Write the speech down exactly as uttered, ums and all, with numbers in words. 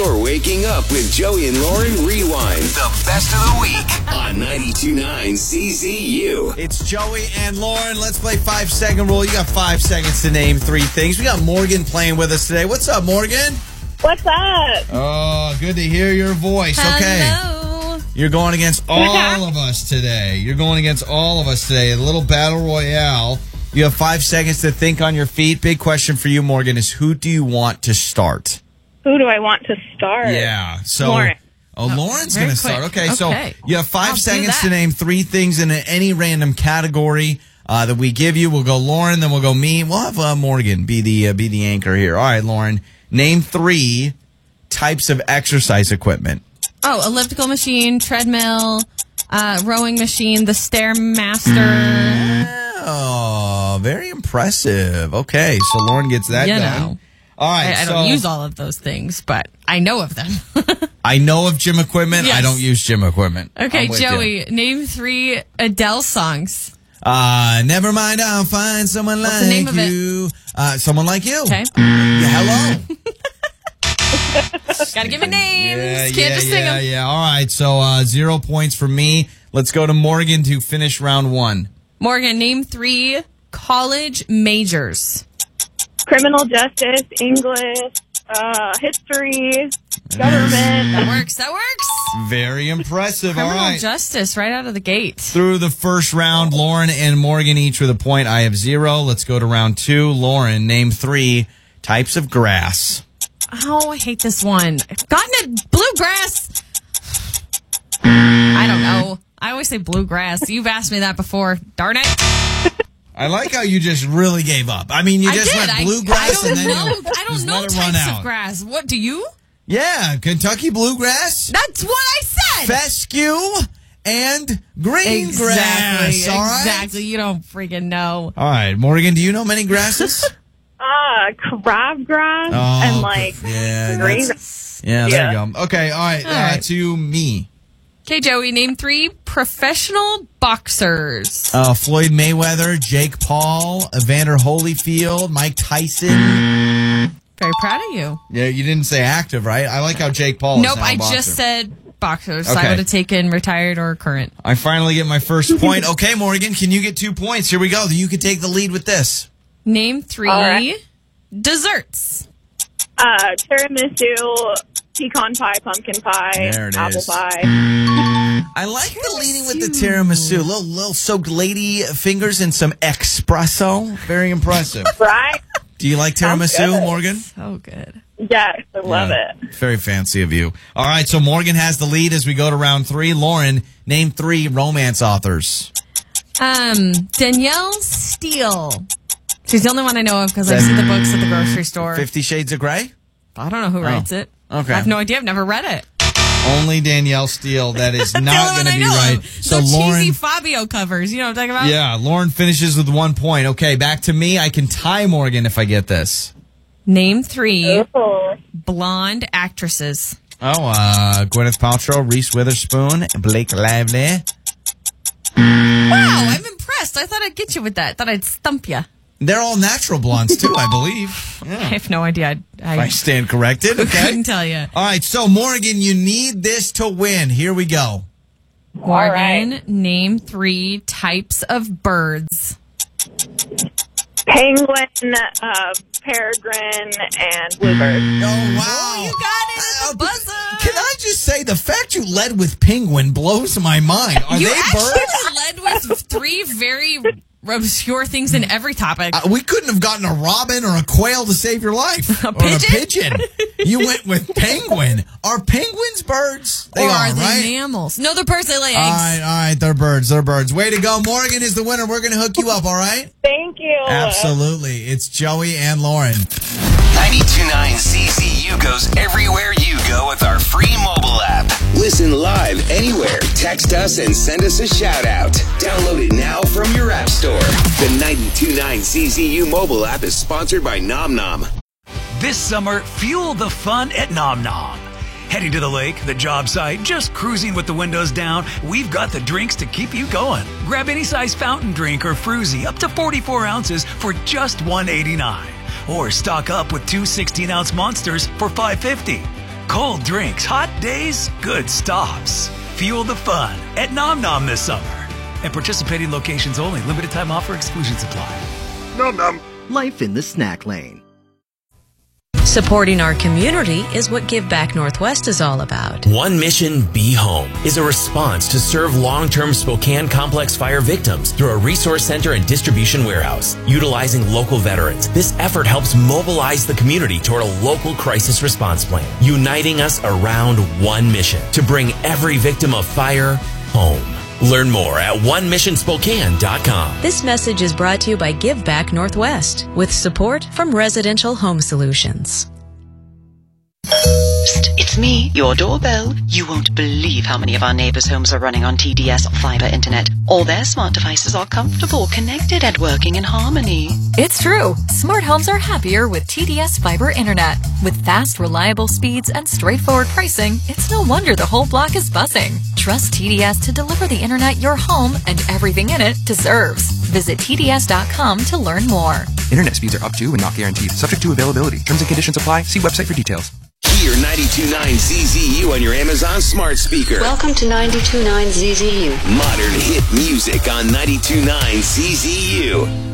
You're waking up with Joey and Lauren Rewind. The best of the week on ninety-two point nine C Z U. It's Joey and Lauren. Let's play five second rule. You got five seconds to name three things. We got Morgan playing with us today. What's up, Morgan? What's up? Oh, good to hear your voice. Hello. Okay. You're going against all of us today. You're going against all of us today. A little battle royale. You have five seconds to think on your feet. Big question for you, Morgan, is who do you want to start? Who do I want to start? Yeah. So, Lauren. Oh, Oh, Lauren's very going to start. quick. Okay, so Okay. you have 5 I'll do seconds that. to name three things in any random category uh, that we give you. We'll go Lauren, then we'll go me. We'll have uh, Morgan be the uh, be the anchor here. All right, Lauren, name three types of exercise equipment. Oh, elliptical machine, treadmill, uh, rowing machine, the Stairmaster. Oh, very impressive. Okay, so Lauren gets that You done. know. All right, I, I so don't use all of those things, but I know of them. I know of gym equipment. Yes. I don't use gym equipment. Okay, I'm with you. Joey, name three Adele songs. Uh, never mind, I'll find someone What's like the name of it? you. Uh, someone like you. Okay. Yeah, hello. Gotta give me names. Yeah, Can't yeah, just sing yeah, them. yeah. All right, so uh, zero points for me. Let's go to Morgan to finish round one. Morgan, name three college majors. Criminal justice, English, uh, history, government. That works. That works. Very impressive. All Criminal right. justice right out of the gate. Through the first round, Lauren and Morgan each with a point. I have zero. Let's go to round two. Lauren, name three types of grass. Oh, I hate this one. I've gotten a bluegrass. I don't know. I always say bluegrass. You've asked me that before. Darn it. I like how you just really gave up. I mean, you I just did. went I, bluegrass I and don't then know. you I don't just know let it run types out. of grass. What do you? Yeah, Kentucky bluegrass, That's what I said. fescue, and green exactly. grass. All right. Exactly. You don't freaking know. All right, Morgan, do you know many grasses? Uh, crabgrass Oh, and like yeah, green. that's- yeah, there Yeah. you go. Okay, all right, All uh, right. to me. Okay, Joey, name three professional boxers. Uh, Floyd Mayweather, Jake Paul, Evander Holyfield, Mike Tyson. Very proud of you. Yeah, you didn't say active, right? I like how Jake Paul is Nope, now a I boxer. just said boxers. Okay. I would have taken retired or current. I finally get my first point. Okay, Morgan, can you get two points? Here we go. You can take the lead with this. Name three All right. desserts. Uh, tiramisu, pecan pie, pumpkin pie, There it apple is. pie. I like the leading with the tiramisu. Little, little soaked lady fingers and some espresso. Very impressive. Right? Do you like Sounds tiramisu, good. Morgan? So good. Yes, I love Yeah. it. Very fancy of you. All right, so Morgan has the lead as we go to round three. Lauren, name three romance authors. Um, Danielle Steele. She's the only one I know of because I see the books at the grocery store. Fifty Shades of Grey? I don't know who writes it. okay. I have no idea. I've never read it. Only Danielle Steele. That is The not only going one to I be know right. of. So the Lauren, cheesy Fabio covers. You know what I'm talking about? yeah, Lauren finishes with one point. Okay, back to me. I can tie Morgan if I get this. Name three Oh. blonde actresses. Oh, uh, Gwyneth Paltrow, Reese Witherspoon, Blake Lively. Wow, I'm impressed. I thought I'd get you with that. Thought I'd stump you. They're all natural blondes too, I believe. I have no idea. I, I, If I stand corrected, okay? couldn't tell you. All right, so Morgan, you need this to win. Here we go. Morgan, right. name three types of birds. Penguin, uh, peregrine, and bluebird. Oh, wow. You got it. It's a Uh, buzzer. Can I just say, the fact you led with penguin blows my mind. Are You they actually birds? led with three very obscure things in every topic. Uh, we couldn't have gotten a robin or a quail to save your life. A or pigeon? a pigeon. You went with penguin. Are penguins birds? They or are, are they right? mammals? No, they're birds. They lay eggs. All right, all right, they're birds. They're birds. Way to go. Morgan is the winner. We're going to hook you up, all right? Thank you. Absolutely. It's Joey and Lauren. ninety-two point nine C Z U goes everywhere you go with our free mobile app. Listen live anywhere. Text us and send us a shout out. Download it now from your app store. The ninety-two point nine C Z U mobile app is sponsored by Nom Nom. This summer, fuel the fun at Nom Nom. Heading to the lake, the job site, just cruising with the windows down, we've got the drinks to keep you going. Grab any size fountain drink or fruzy up to forty-four ounces for just one eighty-nine. Or stock up with two sixteen-ounce monsters for five fifty. Cold drinks, hot days, good stops. Fuel the fun at Nom Nom this summer. And participating locations only. Limited time offer. Exclusions apply. Nom Nom. Life in the snack lane. Supporting our community is what Give Back Northwest is all about. One Mission Be Home is a response to serve long-term Spokane complex fire victims through a resource center and distribution warehouse. Utilizing local veterans, this effort helps mobilize the community toward a local crisis response plan, uniting us around one mission to bring every victim of fire home. Learn more at one mission spokane dot com. This message is brought to you by Give Back Northwest with support from Residential Home Solutions. Psst, it's me, your doorbell. You won't believe how many of our neighbors' homes are running on T D S fiber internet. All their smart devices are comfortable, connected, and working in harmony. It's true. Smart homes are happier with T D S fiber internet. With fast, reliable speeds and straightforward pricing, it's no wonder the whole block is buzzing. Trust T D S to deliver the internet your home and everything in it deserves. Visit T D S dot com to learn more. Internet speeds are up to and not guaranteed. Subject to availability. Terms and conditions apply. See website for details. Hear ninety-two point nine Z Z U on your Amazon smart speaker. Welcome to ninety-two point nine Z Z U. Modern hit music on ninety-two point nine Z Z U.